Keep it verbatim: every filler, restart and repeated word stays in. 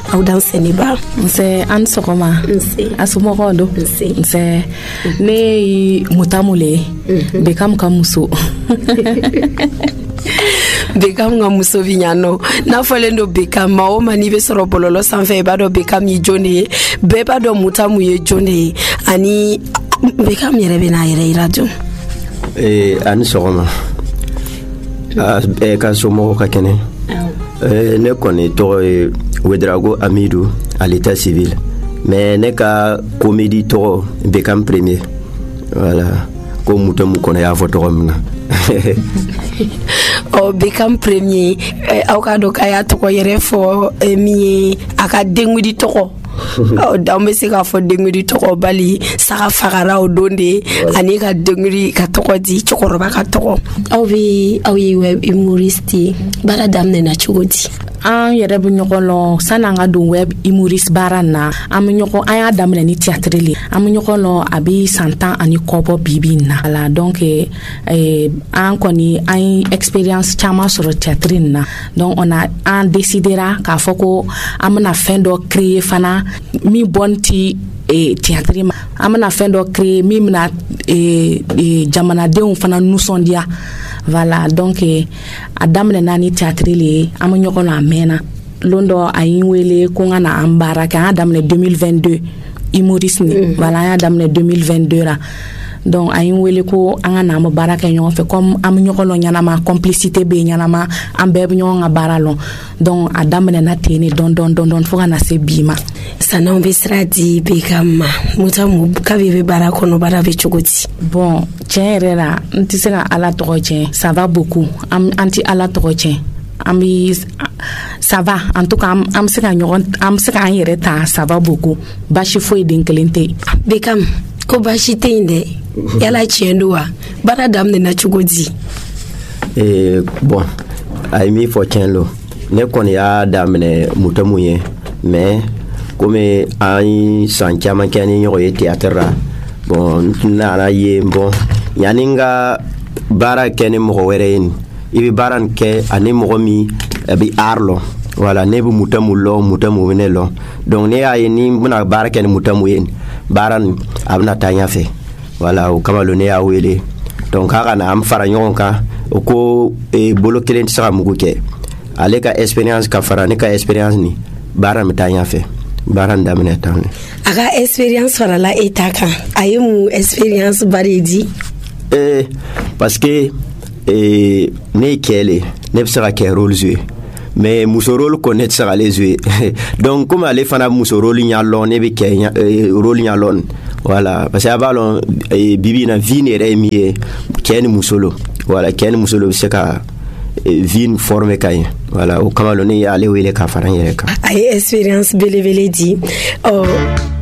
aw dan seniba nse an sogoma nse asumoko do nse nse ne mutamule bekam kamuso Bekam nga muso vinyano na falen do Bekam ma o mani be soro bololo sanfɛ ba do Bekam yi jone be ba do mutamu ye jone ani Bekam yɛrɛ bɛ na yɛrɛ ira dun eh ani sɔgɔma eh ka somo ka kɛnɛ eh ne kɔni tɔgɔ ye Wedrago Amidou à l'état civil mais ne ka comédie tɔgɔ Bekam premier voilà ko mutamu kɔnɔ y'a fɔ tɔgɔ min na o Bekam premier aw ka do kaya tɔgɔ yɛrɛ fɔ mi aka dengudi tɔgɔ o dan bɛ se ka fɔ dengudi tɔgɔ bali saga fagara o don de ani ka dengudi ka tɔgɔ di cɛkɔrɔba ka tɔgɔ aw bɛ aw ye web humoriste baara daminɛna cogo di an yɛrɛ bɛ ɲɔgɔn lɔn sani an ka don web humoriste baara na an bɛ ɲɔgɔn an y'a daminɛ ni théâtre le an bɛ ɲɔgɔn lɔn a bɛ san tan ani kɔ bɔ bi-bi in na la donc eh, an kɔni an ye expérience caman sɔrɔ théâtre in na donc on a an décidera k'a fɔ ko an bɛna fɛn dɔ créer fana min bɔn ti eh, théâtre ma an bɛna fɛn dɔ créer min bɛna eh, eh, jamanadenw fana nisɔndiya voilà donc eh, a daminɛna ni théâtre le an bɛ ɲɔgɔn na a mɛnna lon dɔ a yi wele ko n ka na an baara kɛ an y'a daminɛ deux mille vingt-deux humoriste ni mm. voilà an y'a daminɛ deux mille vingt-deux ra donc a yi wele ko an ka na an bɛ baara kɛ ɲɔgɔn fɛ comme an bɛ ɲɔgɔn lɔn ɲanama complicité bɛ ɲanama an bɛɛ bɛ ɲɔgɔn ka baara lɔn donc a daminɛna ten ne dɔn dɔn dɔn dɔn fo ka na se bi ma san'anw bɛ sira di Bekam ma mutamu kabi bɛ baara kɔnɔ baara bɛ cogo di bon tiɲɛ yɛrɛ la n tɛ se ka ala tɔgɔ tiɲɛ ça va beaucoup an tɛ ala tɔgɔ tiɲɛ an bɛ ça va en tout cas an bɛ se ka ɲɔgɔn an bɛ se k'an yɛrɛ ta ça va beaucoup baasi foyi den kelen tɛ yen Bekam ko baasi tɛ yen dɛ yala tiɲɛ don wa baara daminɛna cogo di eh bon a ye min fɔ tiɲɛ lo ne kɔni y'a daminɛ mutamu ye mais comme an ye san caman kɛ ni ɲɔgɔn ye théâtre ra bon n nana ye bon yanni n ka baara kɛ ni mɔgɔ wɛrɛ ye nin i bɛ baara nin kɛ ani mɔgɔ min a bɛ art lɔn voilà ne bɛ mutamu lɔn mutamu bɛ ne lɔn donc ne y'a ye ni n bɛna baara kɛ ni mutamu ye baara nin a bɛna taa ɲɛfɛ voilà o kama lo ne y'a wele donc k'a ka na an fara ɲɔgɔn kan o ko bolo kelen tɛ se ka mugu kɛ ale ka expérience ka fara ne ka expérience ni baara bɛ taa ɲɛfɛ baara nin daminɛ tan a ka expérience farala e ta kan a ye mun expérience ba de di eh parce que eh ne ye cɛ le ne bɛ se ka kɛ rôle jouer mais muso rôle ko ne tɛ se k'ale jouer donc comme ale fana muso rôle ɲa lɔn ne bɛ kɛ rôle ɲa lɔn voilà parce que a b'a lɔn bibi in na vie ni yɛrɛ ye min ye cɛ ni muso lo voilà cɛ ni muso lo bɛ se ka vie ni former ka ɲɛ voilà o kama lo ne y'ale wele ka fara n yɛrɛ kan a ye expérience belebele di ɔ